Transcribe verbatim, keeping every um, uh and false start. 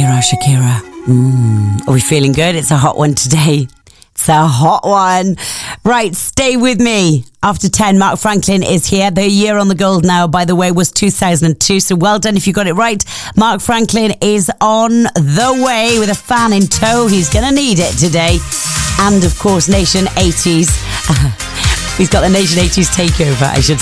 Shakira, Shakira. Mm. Are we feeling good? It's a hot one today. It's a hot one. Right, stay with me. After ten, Mark Franklin is here. The year on the gold now, by the way, was two thousand two. So well done if you got it right. Mark Franklin is on the way with a fan in tow. He's going to need it today. And, of course, Nation eighties. He's got the Nation eighties takeover, I should